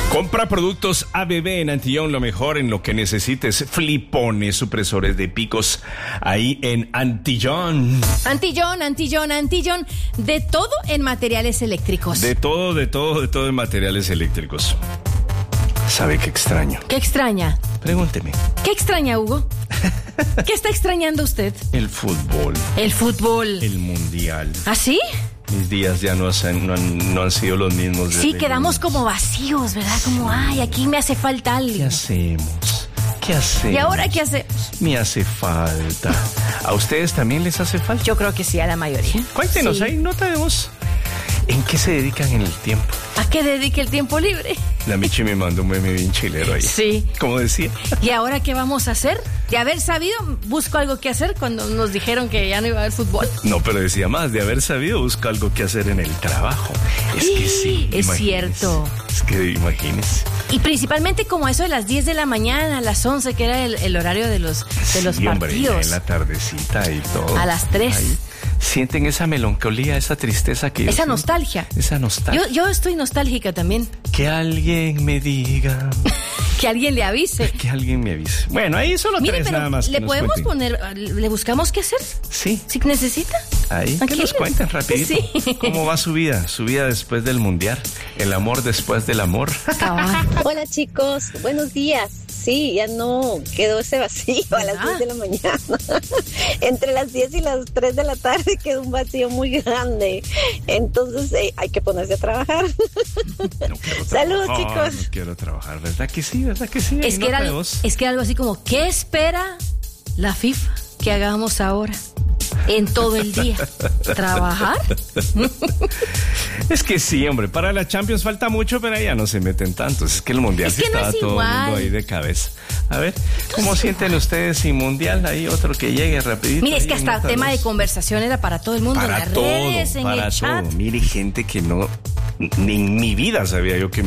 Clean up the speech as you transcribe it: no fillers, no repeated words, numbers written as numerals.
Compra productos ABB en Antillón, lo mejor en lo que necesites. Flipones, supresores de picos, ahí en Antillón. Antillón. De todo en materiales eléctricos. De todo en materiales eléctricos. ¿Sabe qué extraño? ¿Qué extraña? Pregúnteme. ¿Qué extraña, Hugo? ¿Qué está extrañando usted? El fútbol. El fútbol. El mundial. ¿Ah, sí? Mis días ya no han sido los mismos. Sí, quedamos como vacíos, ¿verdad? Como, ay, aquí me hace falta algo. ¿Qué hacemos? ¿Y ahora qué hacemos? Me hace falta. ¿A ustedes también les hace falta? Yo creo que sí, a la mayoría. Cuéntenos, sí. Ahí nota de voz. ¿En qué se dedican en el tiempo? ¿A qué dedique el tiempo libre? La Michi me mandó un meme bien chilero ahí. Sí. Como decía. ¿Y ahora qué vamos a hacer? De haber sabido, busco algo que hacer cuando nos dijeron que ya no iba a haber fútbol. No, pero decía más, de haber sabido, busco algo que hacer en el trabajo. Es que sí. Es cierto. Es que imagínese. Y principalmente como eso de las 10 de la mañana, a las 11, que era el horario de los partidos. Hombre, ya en la tardecita y todo. A las 3. Ahí. Sienten esa melancolía, esa tristeza que... Esa nostalgia. Esa nostalgia. Yo estoy nostálgica también. Que alguien me diga... Que alguien le avise. Que alguien me avise. Bueno, ahí solo Mire, tres nada más. ¿Le podemos poner, le buscamos qué hacer? Sí. ¿Si necesita? Ahí, ¿aquí? que nos cuenten rapidito. Sí. ¿Cómo va su vida? Su vida después del mundial. El amor después del amor. Hola chicos, buenos días. Sí, ya no quedó ese vacío a las 10 de la mañana. Entre las 10 y las 3 de la tarde quedó un vacío muy grande. Entonces hay que ponerse a trabajar. Saludos, chicos. No quiero trabajar, ¿verdad que sí? ¿Verdad que sí? Es que era algo así como, ¿qué espera la FIFA que hagamos ahora? En todo el día. ¿Trabajar? Es que sí, hombre, para la Champions falta mucho, pero ya no se meten tanto. Es que el Mundial sí estaba todo el mundo ahí de cabeza. A ver, ¿cómo sienten ustedes sin Mundial? Ahí otro que llegue rapidito. Mire, es que hasta tema de conversación era para todo el mundo. Para en las todo, redes, en para el chat. todo. Mire, gente que no... Ni en mi vida sabía yo que